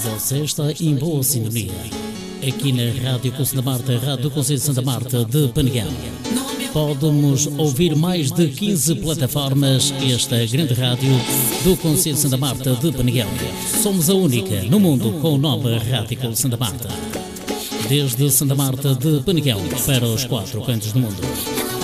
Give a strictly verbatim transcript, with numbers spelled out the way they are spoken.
Você está em boa sintonia. Aqui na Rádio Conselho da Marta, Rádio Conselho de Santa Marta de Peneguão. Podemos ouvir mais de quinze plataformas. Esta grande rádio do Conselho de Santa Marta de Peneguão. Somos a única no mundo com o nome Rádio Conselho de Santa Marta. Desde Santa Marta de Peneguão para os quatro cantos do mundo.